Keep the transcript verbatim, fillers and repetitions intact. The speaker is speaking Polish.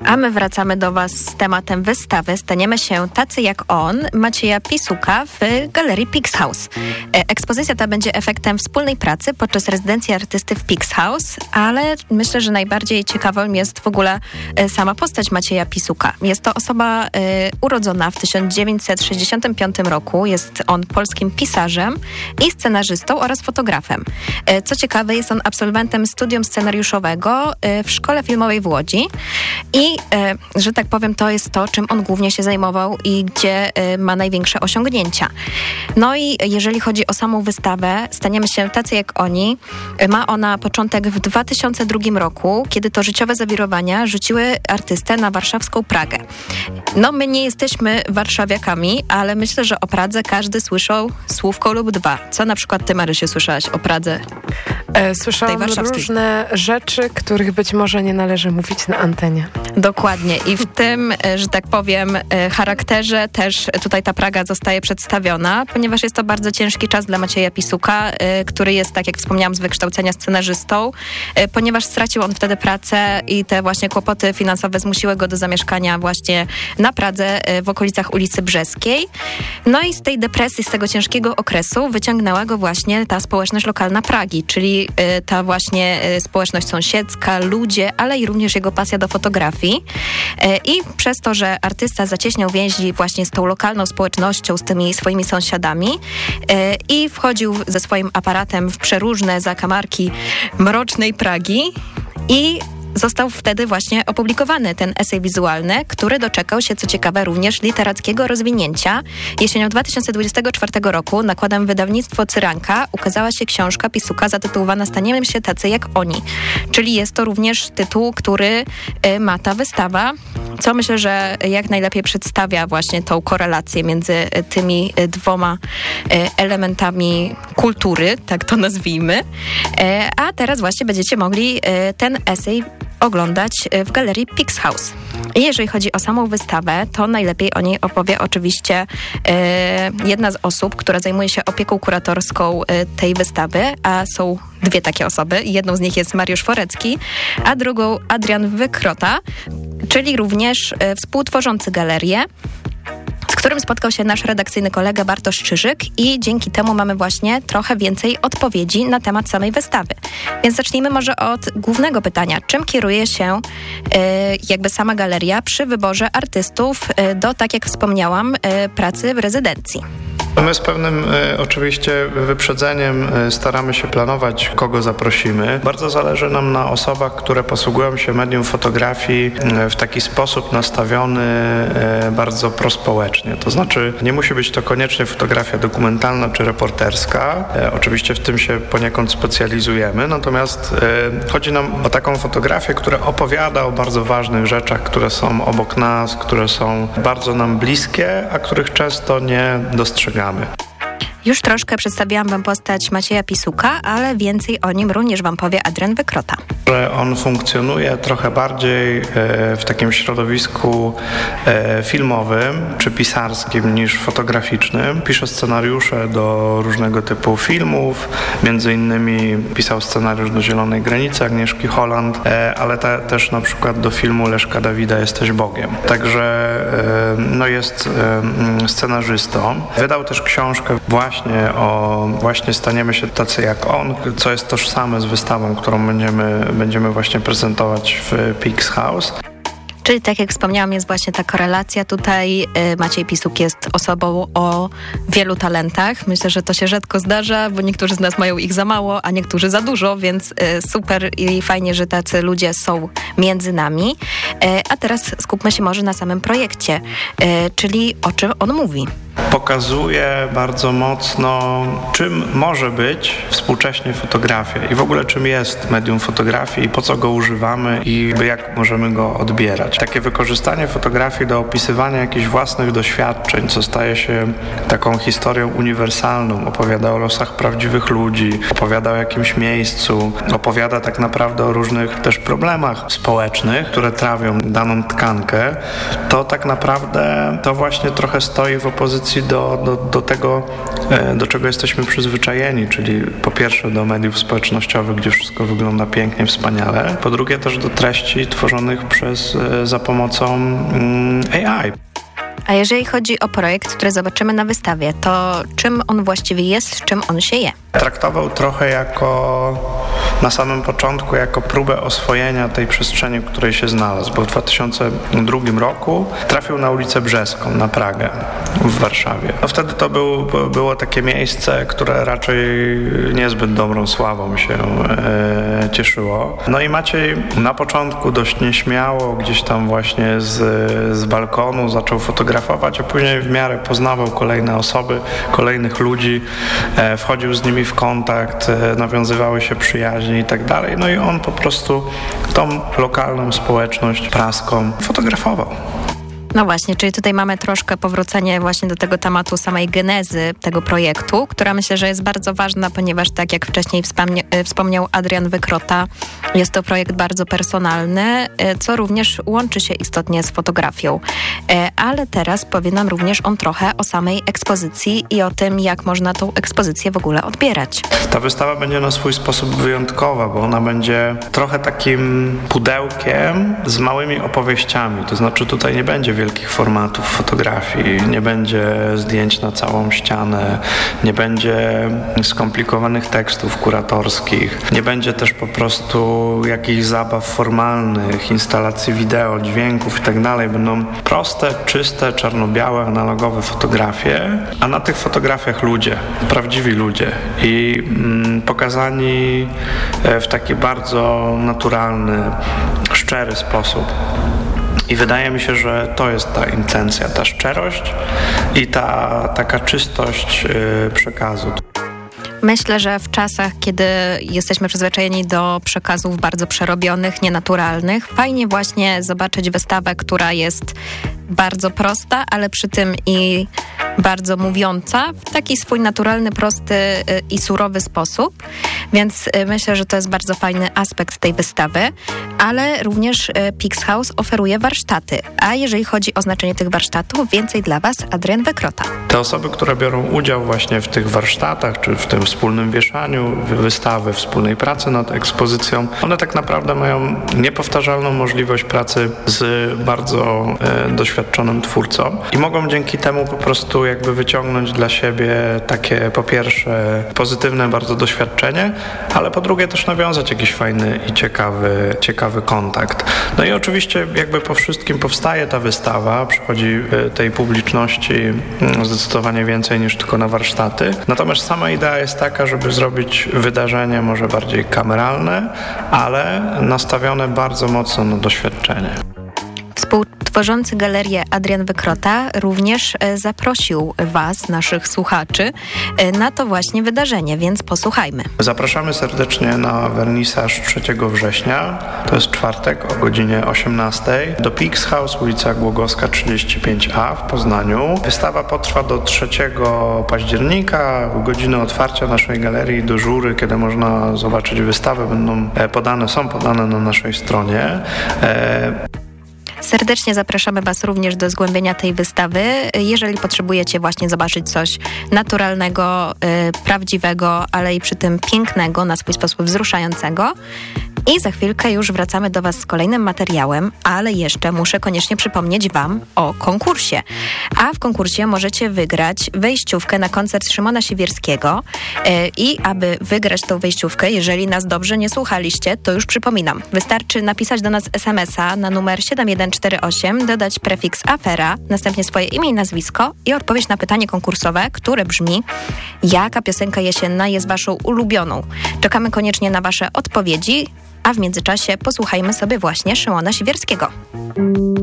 A my wracamy do Was z tematem wystawy Staniemy się tacy jak on Macieja Pisuka w Galerii Pixhouse. Ekspozycja ta będzie efektem wspólnej pracy podczas rezydencji artysty w Pixhouse, ale myślę, że najbardziej ciekawą jest w ogóle sama postać Macieja Pisuka. Jest to osoba y, urodzona w tysiąc dziewięćset sześćdziesiątym piątym roku. Jest on polskim pisarzem i scenarzystą oraz fotografem. Y, co ciekawe, jest on absolwentem studium scenariuszowego y, w Szkole Filmowej w Łodzi i, y, że tak powiem, to jest to, czym on głównie się zajmował i gdzie y, ma największe osiągnięcia. No i jeżeli chodzi o samą wystawę Staniemy się tacy jak oni, y, ma ona początek w dwa tysiące drugim roku, kiedy to życiowe zawirowania rzuciły artystę na warszawską Pragę. No my nie jesteśmy warszawiakami, ale myślę, że o Pradze każdy słyszał słówko lub dwa. Co na przykład ty, Marysiu, słyszałaś o Pradze? E, słyszałam różne rzeczy, których być może nie należy mówić na antenie. Dokładnie i w tym, że tak powiem, charakterze też tutaj ta Praga zostaje przedstawiona, ponieważ jest to bardzo ciężki czas dla Macieja Pisuka, który jest, tak jak wspomniałam, z wykształcenia scenarzystą, ponieważ stracił on wtedy pracę i te właśnie kłopoty finansowe zmusiły go do zamieszkania właśnie na Pradze w okolicach ulicy Brzeskiej. No i z tej depresji, z tego ciężkiego okresu wyciągnęła go właśnie ta społeczność lokalna Pragi, czyli ta właśnie społeczność sąsiedzka, ludzie, ale i również jego pasja do fotografii. I przez to, że artysta zacieśniał więzi właśnie z tą lokalną społecznością, z tymi swoimi sąsiadami i wchodził ze swoim aparatem w przeróżne zakamarki mrocznej Pragi i został wtedy właśnie opublikowany ten esej wizualny, który doczekał się, co ciekawe, również literackiego rozwinięcia. Jesienią dwa tysiące dwudziestego czwartego roku nakładem wydawnictwo Cyranka ukazała się książka Pisuka zatytułowana Staniemy się tacy jak oni. Czyli jest to również tytuł, który y, ma ta wystawa, co myślę, że jak najlepiej przedstawia właśnie tą korelację między y, tymi y, dwoma y, elementami kultury, tak to nazwijmy. Y, a teraz właśnie będziecie mogli y, ten esej oglądać w Galerii Pixhouse. I jeżeli chodzi o samą wystawę, to najlepiej o niej opowie oczywiście e, jedna z osób, która zajmuje się opieką kuratorską e, tej wystawy, a są dwie takie osoby. Jedną z nich jest Mariusz Forecki, a drugą Adrian Wykrota, czyli również e, współtworzący galerię, z którym spotkał się nasz redakcyjny kolega Bartosz Czyżyk i dzięki temu mamy właśnie trochę więcej odpowiedzi na temat samej wystawy. Więc zacznijmy może od głównego pytania. Czym kieruje się y, jakby sama galeria przy wyborze artystów y, do, tak jak wspomniałam, y, pracy w rezydencji? My z pewnym y, oczywiście wyprzedzeniem y, staramy się planować, kogo zaprosimy. Bardzo zależy nam na osobach, które posługują się medium fotografii y, w taki sposób nastawiony y, bardzo prospołecznie. To znaczy nie musi być to koniecznie fotografia dokumentalna czy reporterska. Y, oczywiście w tym się poniekąd specjalizujemy, natomiast y, chodzi nam o taką fotografię, która opowiada o bardzo ważnych rzeczach, które są obok nas, które są bardzo nam bliskie, a których często nie dostrzegamy. Już troszkę przedstawiłam wam postać Macieja Pisuka, ale więcej o nim również wam powie Adrian Wykrota. On funkcjonuje trochę bardziej w takim środowisku filmowym czy pisarskim niż fotograficznym. Pisze scenariusze do różnego typu filmów, między innymi pisał scenariusz do Zielonej Granicy Agnieszki Holland, ale te, też na przykład do filmu Leszka Dawida Jesteś Bogiem. Także no jest scenarzystą. Wydał też książkę właśnie o właśnie Staniemy się tacy jak on, co jest tożsame z wystawą, którą będziemy, będziemy właśnie prezentować w Pixhouse. Czyli tak jak wspomniałam, jest właśnie ta korelacja tutaj. Maciej Pisuk jest osobą o wielu talentach. Myślę, że to się rzadko zdarza, bo niektórzy z nas mają ich za mało, a niektórzy za dużo, więc super i fajnie, że tacy ludzie są między nami. A teraz skupmy się może na samym projekcie, czyli o czym on mówi. Pokazuje bardzo mocno, czym może być współcześnie fotografia i w ogóle czym jest medium fotografii i po co go używamy i jak możemy go odbierać. Takie wykorzystanie fotografii do opisywania jakichś własnych doświadczeń, co staje się taką historią uniwersalną, opowiada o losach prawdziwych ludzi, opowiada o jakimś miejscu, opowiada tak naprawdę o różnych też problemach społecznych, które trawią daną tkankę, to tak naprawdę to właśnie trochę stoi w opozycji opozycji do, do, do tego, do czego jesteśmy przyzwyczajeni, czyli po pierwsze do mediów społecznościowych, gdzie wszystko wygląda pięknie, wspaniale, po drugie też do treści tworzonych przez, za pomocą mm, A I. A jeżeli chodzi o projekt, który zobaczymy na wystawie, to czym on właściwie jest, czym on się je? Traktował trochę jako, na samym początku, jako próbę oswojenia tej przestrzeni, w której się znalazł, bo w dwa tysiące drugim roku trafił na ulicę Brzeską, na Pragę w Warszawie. No wtedy to był, było takie miejsce, które raczej niezbyt dobrą sławą się e, cieszyło. No i Maciej na początku dość nieśmiało gdzieś tam właśnie z, z balkonu zaczął fotografować, a później w miarę poznawał kolejne osoby, kolejnych ludzi, e, wchodził z nimi w kontakt, e, nawiązywały się przyjaźnie i tak dalej. No i on po prostu tą lokalną społeczność praską fotografował. No właśnie, czyli tutaj mamy troszkę powrócenie właśnie do tego tematu samej genezy tego projektu, która myślę, że jest bardzo ważna, ponieważ tak jak wcześniej wspomnia- wspomniał Adrian Wykrota, jest to projekt bardzo personalny, co również łączy się istotnie z fotografią. Ale teraz powie nam również on trochę o samej ekspozycji i o tym, jak można tą ekspozycję w ogóle odbierać. Ta wystawa będzie na swój sposób wyjątkowa, bo ona będzie trochę takim pudełkiem z małymi opowieściami, to znaczy tutaj nie będzie wielkich formatów fotografii, nie będzie zdjęć na całą ścianę, nie będzie skomplikowanych tekstów kuratorskich, nie będzie też po prostu jakichś zabaw formalnych, instalacji wideo, dźwięków i tak dalej. Będą proste, czyste, czarno-białe, analogowe fotografie, a na tych fotografiach ludzie, prawdziwi ludzie i mm, pokazani w taki bardzo naturalny, szczery sposób. I wydaje mi się, że to jest ta intencja, ta szczerość i ta taka czystość yy, przekazu. Myślę, że w czasach, kiedy jesteśmy przyzwyczajeni do przekazów bardzo przerobionych, nienaturalnych, fajnie właśnie zobaczyć wystawę, która jest bardzo prosta, ale przy tym i bardzo mówiąca w taki swój naturalny, prosty i surowy sposób. Więc myślę, że to jest bardzo fajny aspekt tej wystawy, ale również Pixhouse oferuje warsztaty. A jeżeli chodzi o znaczenie tych warsztatów, więcej dla Was Adrian Wykrota. Te osoby, które biorą udział właśnie w tych warsztatach, czy w tym wspólnym wieszaniu wystawy, wspólnej pracy nad ekspozycją, one tak naprawdę mają niepowtarzalną możliwość pracy z bardzo e, doświadczonym twórcą i mogą dzięki temu po prostu jakby wyciągnąć dla siebie takie po pierwsze pozytywne bardzo doświadczenie, ale po drugie też nawiązać jakiś fajny i ciekawy, ciekawy kontakt. No i oczywiście jakby po wszystkim powstaje ta wystawa, przychodzi tej publiczności zdecydowanie więcej niż tylko na warsztaty. Natomiast sama idea jest taka, żeby zrobić wydarzenie może bardziej kameralne, ale nastawione bardzo mocno na doświadczenie. Współtworzący galerię Adrian Wykrota również zaprosił Was, naszych słuchaczy, na to właśnie wydarzenie, więc posłuchajmy. Zapraszamy serdecznie na wernisaż trzeciego września, to jest czwartek o godzinie osiemnastej, do Pixhouse, ulica Głogowska trzydzieści pięć A w Poznaniu. Wystawa potrwa do trzeciego października, godziny otwarcia naszej galerii do żury, kiedy można zobaczyć wystawę, będą podane, są podane na naszej stronie. Serdecznie zapraszamy Was również do zgłębienia tej wystawy. Jeżeli potrzebujecie właśnie zobaczyć coś naturalnego, yy, prawdziwego, ale i przy tym pięknego, na swój sposób wzruszającego. I za chwilkę już wracamy do Was z kolejnym materiałem, ale jeszcze muszę koniecznie przypomnieć Wam o konkursie. A w konkursie możecie wygrać wejściówkę na koncert Szymona Siwierskiego yy, i aby wygrać tą wejściówkę, jeżeli nas dobrze nie słuchaliście, to już przypominam. Wystarczy napisać do nas es em es a na numer siedem jeden cztery osiem, dodać prefiks afera, następnie swoje imię i nazwisko i odpowiedź na pytanie konkursowe, które brzmi: jaka piosenka jesienna jest Waszą ulubioną? Czekamy koniecznie na Wasze odpowiedzi, a w międzyczasie posłuchajmy sobie właśnie Szymona Siwierskiego.